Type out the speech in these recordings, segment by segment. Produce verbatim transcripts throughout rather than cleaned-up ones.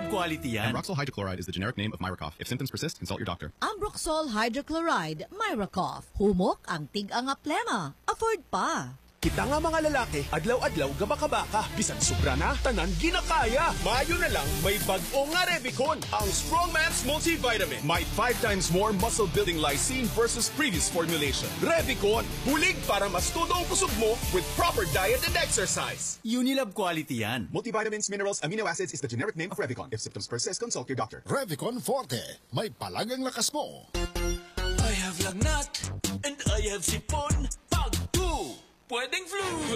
Unilab quality yan. Ambroxol hydrochloride is the generic name of Myracough. If symptoms persist, consult your doctor. Ambroxol hydrochloride, Myracough. Humok ang tig-ang plema. Afford pa. Kita nga mga lalaki, adlaw-adlaw gabaka-baka. Bisan sobra na, tanan ginakaya. Mayo na lang, may bag-o nga Revicon. Ang Strongman's Multivitamin. May five times more muscle-building lysine versus previous formulation. Revicon, bulig para mas todo ang kusog mo with proper diet and exercise. Unilab quality yan. Multivitamins, minerals, amino acids is the generic name of Revicon. If symptoms persist, consult your doctor. Revicon Forte. May palagang lakas mo. I have lagnat and I have sipon. Pag two. Pwedeng flu!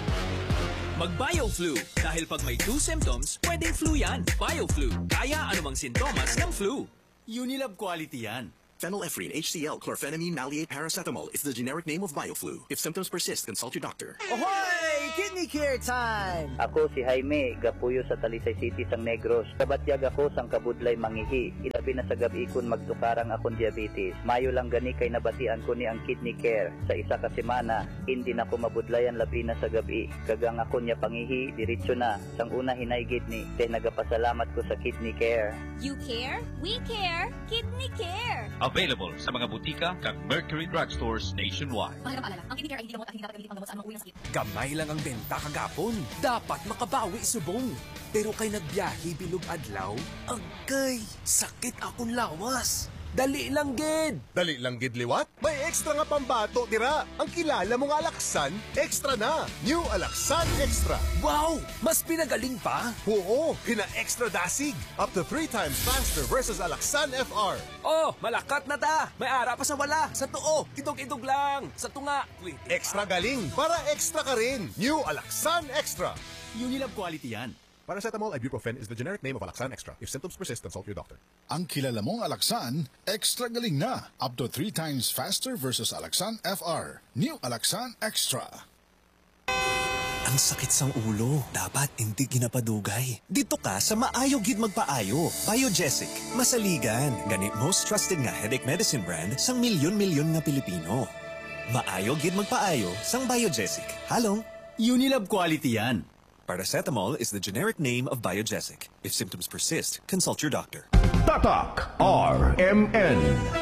Mag-BioFlu. Dahil pag may two symptoms, pwedeng flu yan. BioFlu. Kaya anumang sintomas ng flu. Unilab quality yan. Phenylephrine, H C L, chlorphenamine, maleate, paracetamol is the generic name of BioFlu. If symptoms persist, consult your doctor. Ahoy! Kidney Care time! Ako si Jaime, gapuyo sa Talisay City, sang Negros. Kabatyag ako sang kabudlay mangihi. Ilabi na sa gabi kun magtukarang akong diabetes. Mayo lang gani kay nabatian ko ni ang Kidney Care. Sa isa ka semana, hindi na ko mabudlayan labi na sa gabi. Kagang ako niya pangihi, diretso na. Sang una hinay kidney, kay nagapasalamat ko sa Kidney Care. You care? We care! Kidney Care! Available sa mga butika kag Mercury Drugstores nationwide. Mahalagang paalala, ang Kidney Care ay hindi gamot at hindi dapat gamitin panggamot sa anumang uri ng sakit. Gamay lang ang benta kagapon. Dapat makabawi subong. Pero kay nagbiyahe bilog adlaw, agkay, sakit akong lawas. Dali lang gid. Dali lang gid liwat? May extra nga pambato tira. Ang kilala mong Alaksan, extra na. New Alaksan Extra. Wow! Mas pinagaling pa? Oo, pina-extra dasig. Up to three times faster versus Alaksan F R. Oh, malakat na ta. May ara pa sa wala. Sa tuo, idog-idog lang. Sa tunga, wait. Extra galing para extra ka rin. New Alaksan Extra. Unilab quality yan. Paracetamol ibuprofen is the generic name of Alaksan Extra. If symptoms persist, consult your doctor. Ang kilala mong Alaksan, extra galing na. Up to three times faster versus Alaksan F R. New Alaksan Extra. Ang sakit sang ulo. Dapat hindi ginapadugay. Dito ka sa maayo gid magpaayo. Biogesic. Masaligan. Ganit most trusted nga headache medicine brand sang milyon-milyon nga Pilipino. Maayo gid magpaayo sang Biogesic. Halong. Unilab quality yan. Paracetamol is the generic name of Biogesic. If symptoms persist, consult your doctor. Tatak R M N.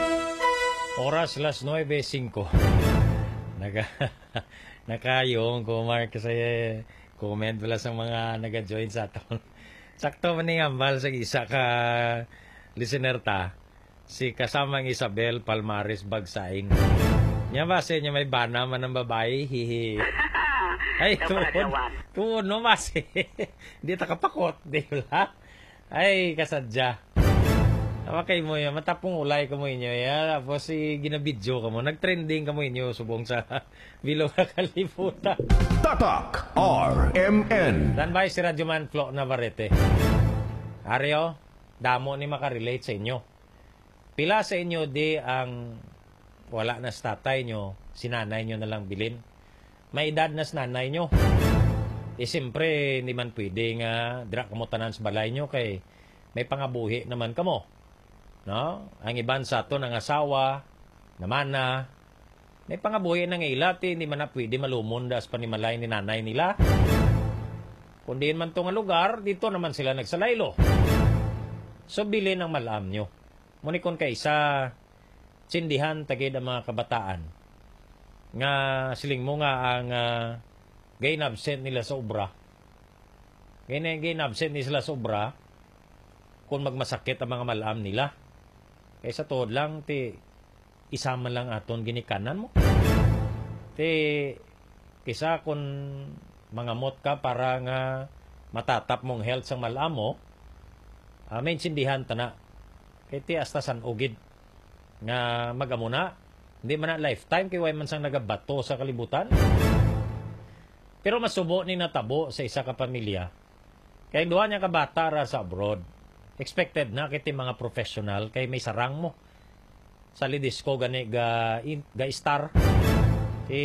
Oras las nueve cinco. Naga nakayong kumar kasi comment wala sa mga naga-join sa aton. Sakto man ni ambal sa isa ka listener ta si kasamang Isabel Palmares Bagsaing. Nya ba sa inyo may bana man ng babae hihi. Ay, tuon. Tuon, no, mas. Hindi takapakot. Di ba? Ay, kasadya. Namakay mo yun. Matapong ulay ka mo inyo. Ya. Tapos, si ginabidyo ka mo. Nag-trending ka mo inyo. Subong sa Bilog na Kalibutan. Tatak R M N. Dan ba si Radyo Man Flo Navarrete? Aryo, damo ni makarelate sa inyo. Pila sa inyo di ang wala na sa tatay nyo, sinanay nyo na lang bilin. May edad na sa nanay nyo. Eh, siyempre, hindi man pwede nga dira kamo tanan sa balay nyo kay may pangabuhi naman kamo. No? Ang iban sa ato ng asawa, naman na, may pangabuhi ng ilati, hindi man na pwede malumon das panimalay ni nanay nila. Kundi man to nga lugar, dito naman sila nagsalaylo. So, bilin ang malam nyo. Munikon kay isa, sindihan tagid ang mga kabataan nga siling mo nga ang uh, gain absent nila sa obra. Gain, gain absent nila sa obra kung magmasakit ang mga malam nila. Kaysa tod lang, ti isama lang aton ginikanan mo. Ti kisa kung mangamot ka para nga matatap mong health sang malam mo, uh, may sindihan ta na. Kaya ti astasan ugid nga magamo na. Hindi man na lifetime kay way man sang nagabato sa kalibutan. Pero masubo ni natabo sa isa ka pamilya. Kaya duha niya ka bata ra sa abroad. Expected na kiti mga professional kay may sarang mo. Sa lidisco gani ga, in, ga star. Ti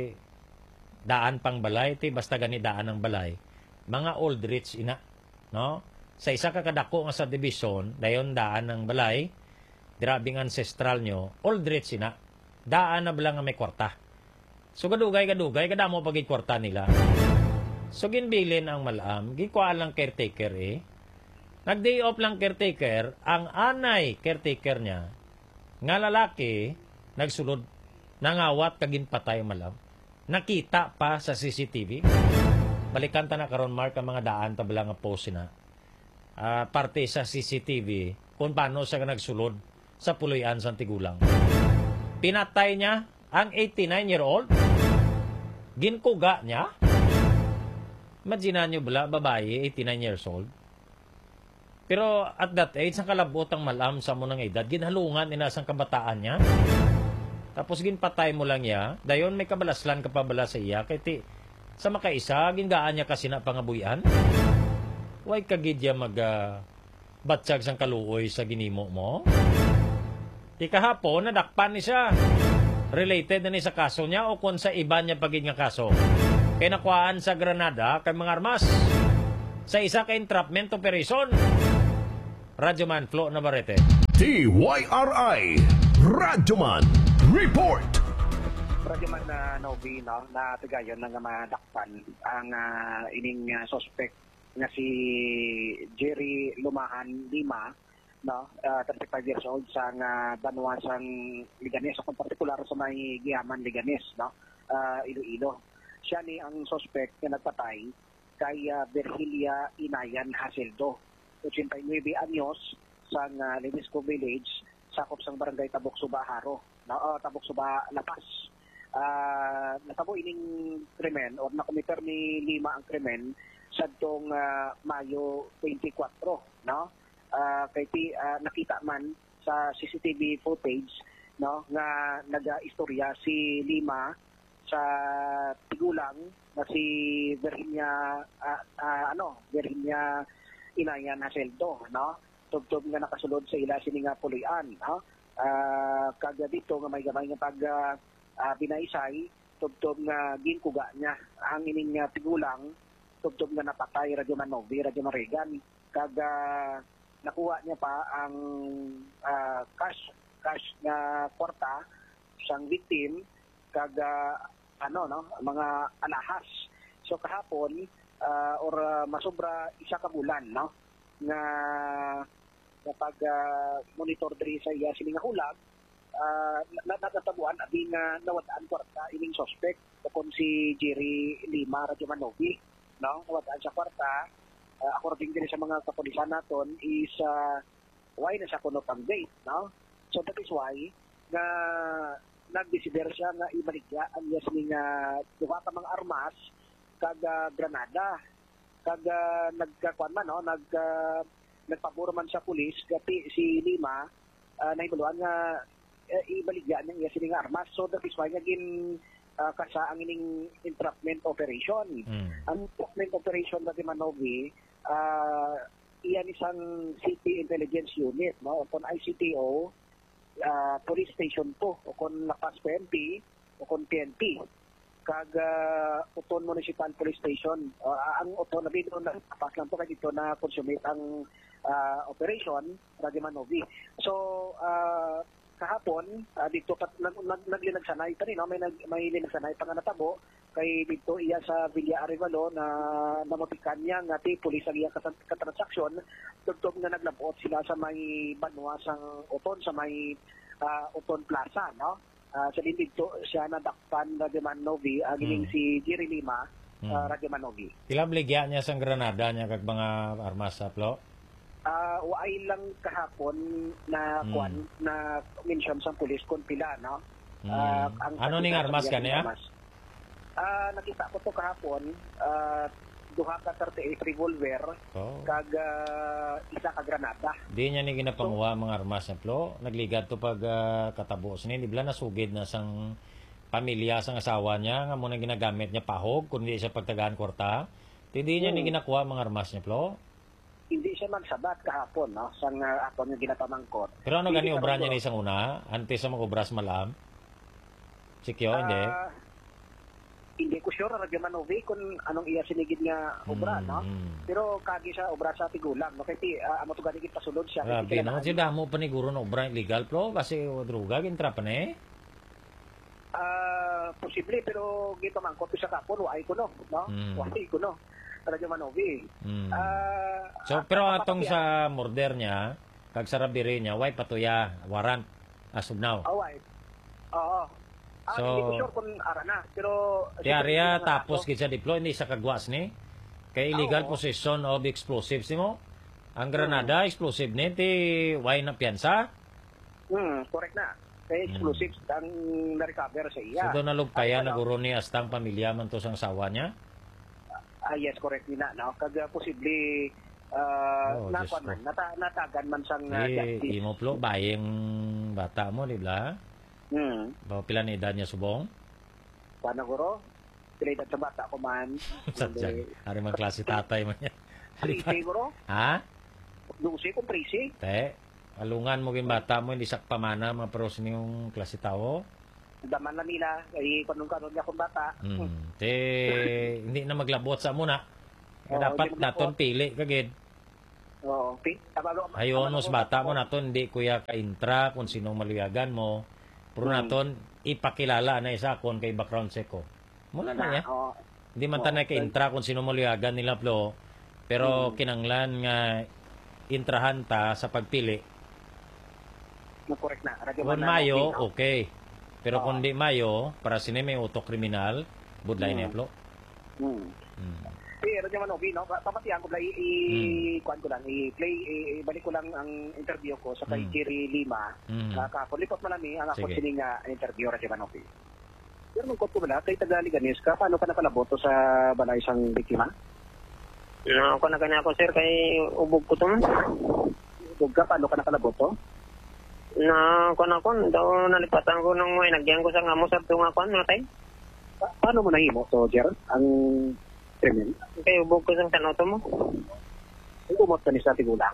daan pang balay, ti basta gani daan ang balay. Mga old rich ina, no? Sa isa ka kadako nga sa division, dayon daan ang balay. Grabing ancestral nyo, old rich ina. Daan na bala nga may kwarta. So gadugay gadugay kada mo pagig kwarta nila. So ginbilin ang malam, gikuha lang caretaker eh. Nag-day off lang caretaker, ang anay caretaker niya, nga lalaki, nagsulod, nangawat, kagin patay malam. Nakita pa sa C C T V. Balikan ta na karon Mark ang mga daan tabla nga post na. Uh, parte sa C C T V kung paano siya nagsulod sa Puloy-an sa Tigulang. Pinatay niya ang eighty-nine-year-old. Ginkuga niya. Imagine nyo bala, babae, eighty-nine years old. Pero at that age, ang kalabotang malam sa mo ng edad, ginhalungan inasang kabataan niya. Tapos ginpatay mo lang niya. Dayon may kabalaslan ka pa bala sa iya. Kaya ti, sa makaisa, gingaan niya kasi na pangabuyan. Huwag kagidya mag uh, batsag sang kaluoy sa ginimo mo. Ikahapon, nadakpan ni siya. Related na ni sa kaso niya o kung sa iba niya pagid nga kaso. Kaya nakuhaan sa Granada kay mga armas. Sa isa ka entrapment operation. Radyoman Flo Navarrete. T Y R I Radyoman Report. Radyoman na uh, Novi, no, na tigayon ng madakpan ang uh, ining uh, suspect nga si Jerry Lumahan Lima, no, uh, thirty-five years old sa uh, Banwasang Liganes, o kung partikular sa may Giaman Liganes, no, uh, Iloilo. Siya ni ang suspect na nagpatay kay uh, Virgilia Inayan Haseldo, eighty-nine anyos, sa uh, Lenisco Village, sakop sang barangay Tabok Suba Haro, no, uh, Tabok Suba Lapas. Uh, natabo ining krimen o nakomiter ni Lima ang krimen sa tong uh, Mayo twenty-four, no, uh, kay ti uh, nakita man sa C C T V footage, no, nga naga-istorya si Lima sa tigulang na si Virginia uh, uh, ano Virginia Inayan Haseldo, no, tubtob nga nakasulod sa ila sini nga Puloy-an, no, uh, kaga dito nga may gamay nga pag uh, uh, binaisay tubtob nga ginkuga niya ang ining uh, tigulang, tubtob nga napatay Radyoman Novi, Radyoman Regan, kaga nakuha niya pa ang uh, cash cash na kwarta sang victim, kaga ano, no, mga alahas. So kahapon uh, or uh, masobra isa ka bulan, no, nga kapag uh, monitor diri sa iya sini nga hulag, uh, natatabuan abi nga nawadaan kwarta ining suspect kon si Jerry Lima Radyoman Novi, no, nawadaan sa kwarta. Uh, according din sa mga kapulisan naton is uh, why na siya kuno pang date, no, so that is why nga nagdesider siya nga ibaligya ang yes ni nga duha ka mga armas kaga Granada, kaga nagkakuan man, no, nag uh, nagpabor man sa pulis gati si Lima uh, nahibuluan nga uh, ibaligya niya yes ni nga armas. So that is why nga gin uh, kasa ang ining entrapment operation. Mm. Ang entrapment operation na Manovi, uh, iyan isang City Intelligence Unit, no, upon I C T O, uh, Police Station two, o kon lapas P N P, o kon P N P, kag uh, Uton Municipal Police Station. Uh, ang Uton na dito na pas lang to kay dito na consummate ang uh, operation Radyoman Novi. So uh, kahapon uh, dito kat naglinagsanay tani, no, may nag, may linagsanay pa nga natabo kay dito iya sa Villa Arevalo na namotikan niya nga ti pulis ang iya katransaksyon tugtog nga naglabot sila sa may Banwasang Uton, sa may uh, Uton Plaza, no. Uh, sa din dito siya nadakpan Radyoman Novi aging hmm. si Jerry Lima uh, hmm. Radyoman Novi. Kilabligya niya sa Granada niya kag mga armas sa Plo? Uh, waay lang kahapon na hmm. kwan na mention sa pulis kon pila, no. Hmm. Uh, ang ano ning armas kaniya? Ah, uh, nakita ko to kahapon, uh, duha ka thirty-eight revolver, oh. kag uh, isa ka granada. Di niya ni ginapanguha so, mga armas na Plo. Nagligad to pag uh, katapos ni ibla na sugid na sang pamilya sang asawa niya nga mo na ginagamit niya pahog kundi siya pagtagaan kwarta. Hindi niya hmm. ni ginakuha mga armas niya Plo. Hindi siya magsabat kahapon, no, sang uh, aton nga ginapamangkot. Pero ano gani obra niya ni isang una antes sa mga obras malam? Sikyo, uh, hindi. Hindi ko sure Radyoman Novi kung anong iya sinigid nga obra, mm, no. Pero kagi siya obra sa tigulang, no, kay uh, amo to gani gid pasulod siya. Grabe, no, si damo paniguro na obra illegal Plo kasi droga gintra pa ni. Ah, uh, posible pero gito mangkot sa kapon, wai ko no, no. Mm. Wai ko no. Radyoman Novi. Mm. Uh, So pero atong sa murder niya, kag sa robbery niya, why patuya warrant as of now. Oh, why? Oo. Ah, So, hindi ko sure kung ara na, pero Ti area tapos gid sa deploy hindi sa kagwas ni. Kay illegal Oo. possession of explosives nimo. Ang granada explosive ni ti why na piyansa. Hmm, correct na. Kaya explosives ang na-recover sa iya. So doon nalugpaya naguro ni astang pamilya man to sang sawa niya. Ah, yes, correct nina, no? Kag uh, posible uh, Oh, na Diyos ko. man, nata, natagan man sang uh, Eh, justice. imo plo bayeng bata mo, di ba? Hmm. Ba pila ni edad niya subong? Paano guro? Pinaitan sa bata ko man. Sadyang, ari man klase tatay man niya. Trisi, guro? Ha? Dusi kung trisi. Te, alungan mo gin bata mo, hindi sak pamana, mga pros niyong klase tao. Daman na nila, ay kanong kanon niya kung bata. Hmm. Te, hindi na maglabot sa muna. Oo, Dapat hindi maglabot. naton pili kagid. Oo. Pi, tabalo, Ayon nos bata mo naton, hindi kuya ka-intra kung sinong maluyagan mo. Pero Hmm. naton, ipakilala na isa kon kay background check ko. Mula na ya. Oo. Hindi man tanay kay intra kung sino maluyagan nila plo. Pero kinanglan nga intrahan ta sa pagpili. Correct na. Radyo Kung man na, mayo, okay, no? okay. Pero Oo. kung di mayo, para sini may utok kriminal, budlay Hmm. na plo. Hmm. Hmm. Eh, radyo man, okay, no? Papatiyan ko lang, i- i- kuwan ko lang, i-play, i- ibalik ko lang ang interview ko sa kay Hmm. Jerry Lima. Hmm. Uh, kapon, likot man namin ang ako Sige. sining uh, interview, radyo man, okay. Pero magkot ko ba kay Tagaliganes ka, paano ka napalaboto sa balay isang biktima? No, ako na kanya ako, sir, kay ubog ko to man. Ubog ka, paano ka nakalaboto? Na, ako na ko, daw nalipatan ko nung may nagyan ko sa ngamo sa tunga ko, natay. Pa- paano mo nahimo to, Jer? Ang krimen? Kay ubog ko sa tanoto mo. Umot ka ni sa tigulang.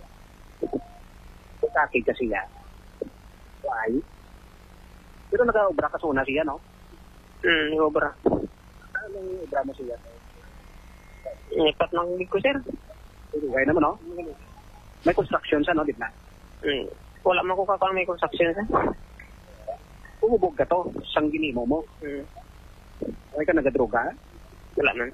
Kakig ka siya. Why? Pero nag-obra ka sa una siya, no? Hmm, obra. Anong obra mo siya? Nipat lang ko, sir. Okay naman, no? May construction siya, no? Di ba? Hmm. Wala man ko kakang may construction, sir. Umubog ka to, sang ginimo mo. Hmm. Ay ka nagadroga? Wala man.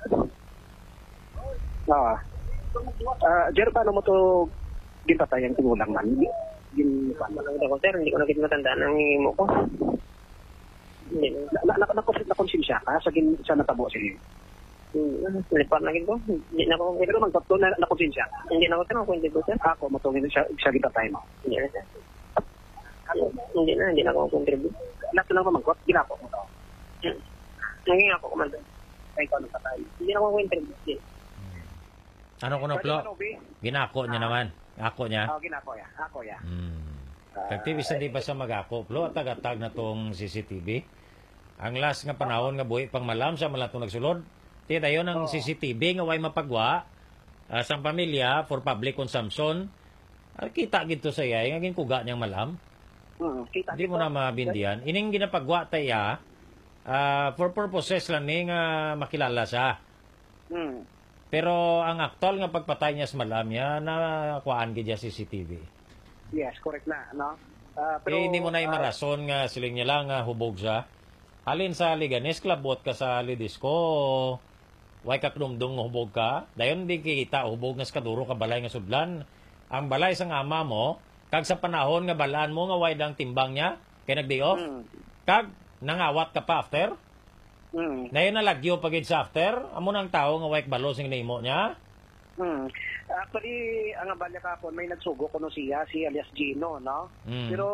Ah. Ah, Jer, paano mo to ginpatay ang tigulang man? Gin, paano? Wala ko, sir. Hindi ko nakita matandaan ang himo ko. Hindi na. Na, na, na, na konsensya ka sa gin sa natabo siya. Hmm. Lipat na ko. Hindi na ako. Pero man tatlo na, na konsensya. Hindi na ako, sir. Ako hindi ko, sir. Ako, matungin siya, siya ginpatay mo. Hindi na, sir. Hindi na. Hindi na ako contribute. Lahat lang mamangkot, ginapo mo to. Hmm. Nanging ako, kumanda. Ay, ikaw nang patay. Hindi na ako contribute. Ano ko na plo? Ginako niya naman. Ako niya. Oo, ginako ya. Ako ya. Hmm. Kagtibis hindi pa sa mag-ako plo at tagatag na tong C C T V. Ang last nga panahon nga buhi pang malam sa malatong nagsulod. Ti dayon ang C C T V nga way mapagwa uh, sang pamilya for public consumption. Uh, kita gito sa iya nga ginkuga niyang malam. Hmm, kita Di mo na mabindihan. Ining ginapagwa taya uh, for purposes lang ni nga makilala siya. Hmm. Pero ang aktual nga pagpatay niya sa malam niya na kuhaan gid C C T V. Yes, correct na, no? Uh, pero eh, hindi mo na ah, imarason nga siling niya lang nga hubog siya. Halin sa Liganes, klabot ka sa Lidisco, way ka knumdong nga hubog ka. Dayon di kita hubog nga skaduro ka balay nga sudlan. Ang balay sa ama mo, kag sa panahon nga balaan mo nga way dang timbang niya, kay nag-day off, Hmm. kag nangawat ka pa after. Hmm. Dayon nalagyo pagid sa after, amo nang tao nga way balos ng nimo niya. Hmm. Actually, ang abalya kapon, may nagsugo ko no siya, si alias Gino, no? Mm. Pero,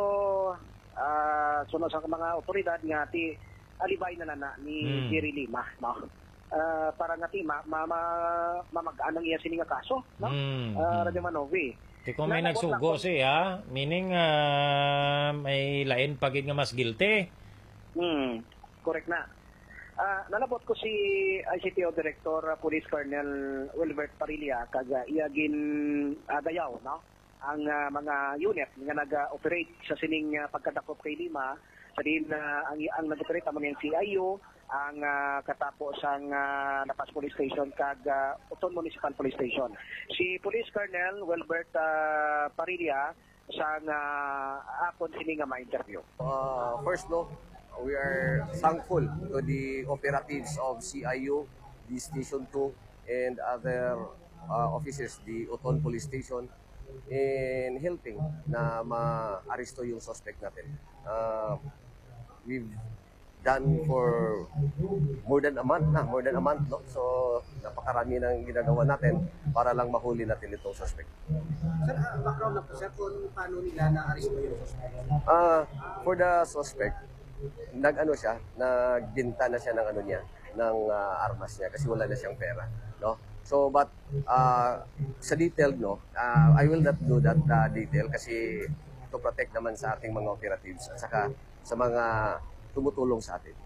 ah sunod sa mga otoridad nga, ti alibay na nana ni Mm. Jerry Lima, no? Ah, para nga ti, ma, ma, ma, mamagaan ang iya sini nga kaso, no? Mm. Ah, Radyo Manovi. Di ko may Nalabot nagsugo lang ko- siya, meaning ah, may lain pagid nga mas guilty. Hmm, correct na. Ah, nalabot ko si I C T O Director uh, Police Colonel Wilbert Parilla kag uh, iyagin uh, dayaw, no? Ang uh, mga unit nga nag-operate sa sining uh, pagkadakop kay Lima sa din uh, ang ang nag-operate ang mga C I O, ang uh, katapos ang uh, Lapas Police Station kag uh, Uton Municipal Police Station. Si Police Colonel Wilbert uh, Parilla sa uh, akon sini nga ma-interview. Uh, first, no, we are thankful to the operatives of C I U, the Station two, and other uh, officers, the Uton Police Station, in helping na ma-aresto yung suspect natin. Uh, we've done for more than a month na, more than a month, no? So, napakarami ng ginagawa natin para lang mahuli natin itong suspect. Sir, uh, background na po, sir, kung paano nila na-aresto yung suspect? Uh, for the suspect, nag-ano siya, nagbinta na siya ng ano niya, ng uh, armas niya kasi wala na siyang pera, no? So, but uh, sa detail, no, uh, I will not do that uh, detail kasi to protect naman sa ating mga operatives at saka sa mga tumutulong sa atin.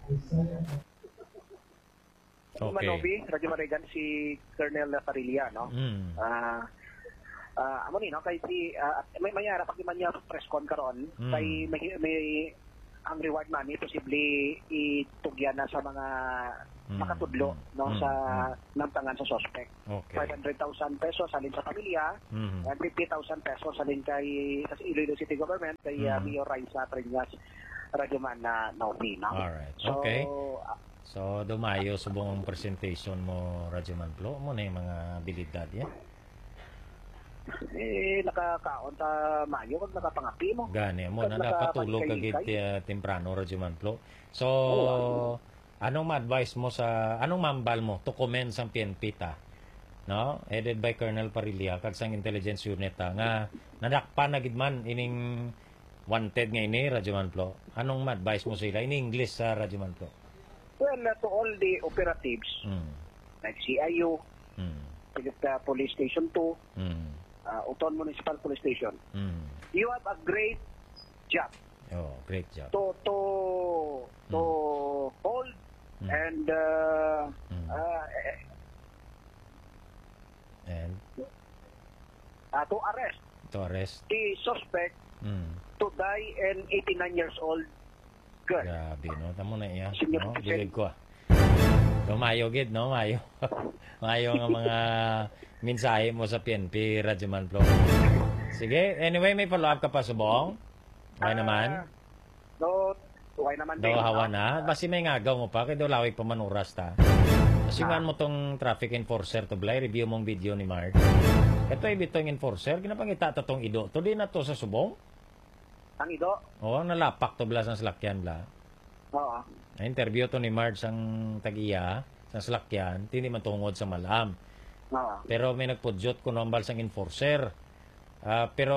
Okay. Manobi, Radyo Marigan, si Colonel Parilla, no? Mm. Ah, uh, amo ni no kay si uh, may mayara pag man niya press con karon, Mm. kay may, may ang reward money posible itugyan na sa mga Mm. makatudlo no Mm. sa namtangan sa suspect. Okay. five hundred thousand pesos salin sa pamilya, Mm. and fifty thousand pesos salin kay sa Iloilo City Government kay uh, Mm. Mayor Raisa Trinas Radyoman na Naomi, no? Alright, So, okay. uh, So, dumayo sa buong presentation mo, Radyoman Plo, mo na yung mga abilidad yan? eh nakakaon ta mayo kag nakapangapi mo. Gani mo, Kag na napatulog ka nakapagkay- gid uh, temprano, Radyoman Plo. So, Oo. anong ma-advise mo sa, anong mambal mo to commend sa P N P ta? No? Headed by Colonel Parilla, kag sang intelligence unit ta, nga nadakpan na gid man ining wanted nga ini, Radyoman Plo. Anong ma-advise mo sila? In English sa Radyoman Plo. Well, uh, to all the operatives, Mm. like C I U, Mm. Philip uh, Police Station two, Mm. uh, Uton Municipal Police Station, Mm. you have a great job Oh, great job. to to to hold Mm. and uh, Mm. uh, And uh, to arrest to arrest. the suspect Mm. to die and eighty-nine years old girl. Grabe, no? Tamo na iya. Senior No? citizen. Dilig ko, ah. So, mayo, gid, no? Mayo. Mayo nga mga mensahe mo sa P N P, Radyoman Plo. Sige, anyway, may follow-up ka pa, Subong? Okay naman? No, okay naman din. Daw hawa no? na. Basi may ngagaw mo pa, kaya daw lawig pa manuras ta. Asingan mo tong traffic enforcer to Blay, review mong video ni Mark. Ito ay bitong enforcer, ginapangita to tong ido. To di na to sa Subong? Ang ido? Oo, nalapak to bla sa salakyan bla. Oo. Na-interview to ni Marge ang tag-iya sa salakyan, hindi man tungod sa malam. Oo. Pero may nagpudyot ko nombal sang enforcer. Ah, pero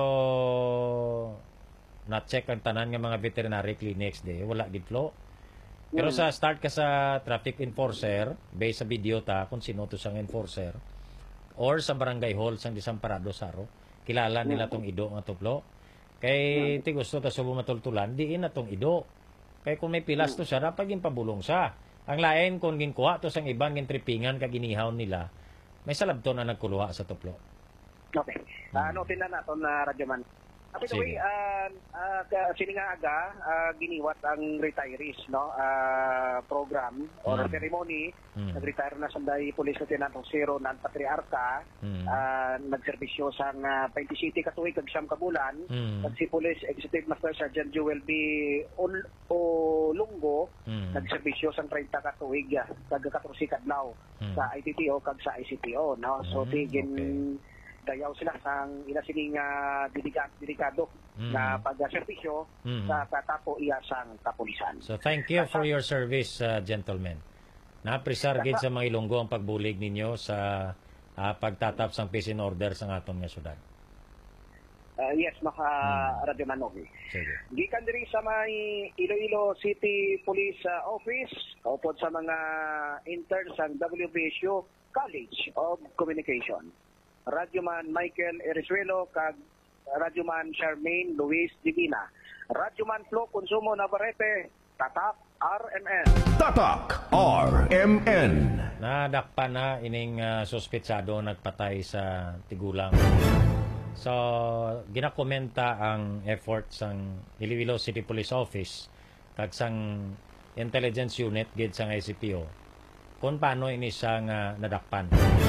na-check ang tanan ng mga veterinary clinics de, wala gid Flo. Pero Mm. sa start ka sa traffic enforcer, based sa video ta kung sino to sang enforcer, or sa barangay hall sang Desamparado Saro, kilala nila tong ido nga to Flo. Kay ti gusto ta subo matultulan, diin na tong ido. Kay kung may pilas to siya, dapat yung pabulong siya. Ang lain kung ginkuha to sang ibang gintripingan kag inihaw nila, may salabto na nagkuluha sa tuplo. Okay. Uh, ano na nato na Radyoman. By the way, Sige. uh, uh, sini nga aga, uh, giniwat ang retirees, no? Uh, program or Mm. ceremony. Mm. Nag-retire na sanday Police Lieutenant Zero ng Patriarca. Mm. Uh, nagserbisyo sa uh, Painti City katuig kag siyam kabulan. Mm. Kag si Police Executive Master Sergeant Joel B. Ol- Olungo, Mm. nagserbisyo sa thirty katuig uh, kag katorse kadlaw Mm. sa I T T O kag sa I C P O, no? So Mm, tigin okay. dayaw sila sang ila sining uh, delikado, delikado Mm. na pagserbisyo Mm. sa katapo iya sang kapulisan. So thank you for your service, uh, gentlemen. Na-preserve gid sa mga Ilonggo ang pagbulig ninyo sa uh, pagtatap sang peace and order sa aton nga syudad. Uh, yes, maka Mm. Radyo Manovi. Sige. Gikan diri sa may Iloilo City Police uh, Office, upod sa mga interns ng W B S U College of Communication. Radyoman Michael Erizuelo kag Radyoman Charmaine Luis Divina. Radyoman Flo Consumo Navarrete, Tatak R M N. Tatak R M N. Nadakpan na ining uh, suspetsado nagpatay sa tigulang. So, ginakomenta ang effort sang Iloilo City Police Office kag sang intelligence unit gid sang I C P O kung paano ini siya nga nadakpan.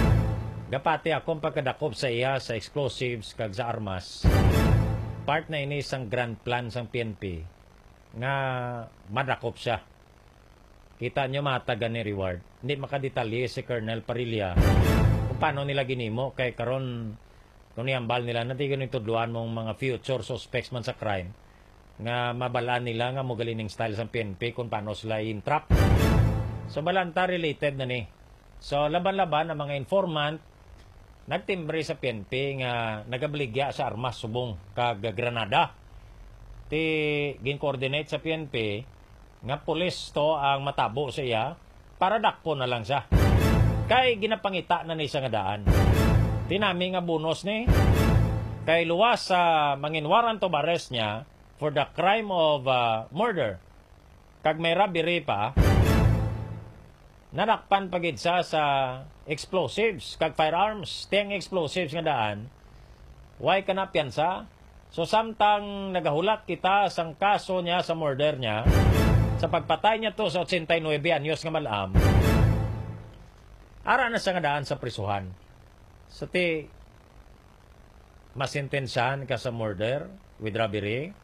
Gapati akong pagkadakop sa iya sa explosives kag sa armas. Part na ini sang grand plan sang P N P nga madakop siya. Kita nyo matagan ni reward. Hindi makadetalye si Colonel Parilla kung paano nila ginimo kay karon kung niambal nila nanti ganun tudluan mong mga future suspects man sa crime nga mabalaan nila nga mo galing style sa P N P kung paano sila in-trap. So balanta related na ni. So laban-laban ang mga informant nagtimbre sa P N P nga nagabaligya sa armas subong kag granada. Ti gin-coordinate sa P N P nga pulis to ang matabo sa iya para dakpo na lang siya. Kay ginapangita na ni sa nga daan. Tinami nga bonus ni kay luwas sa mangin warrant of arrest niya for the crime of uh, murder. Kag may robbery pa, nadakpan pagid sa sa explosives kag firearms. Tiyang explosives nga daan, why ka na piyansa? So samtang nagahulat kita sang kaso niya sa murder niya, sa pagpatay niya to sa eighty-nine anyos nga malam, ara na sa nga daan sa prisuhan. So ti masintensyahan ka sa murder with robbery,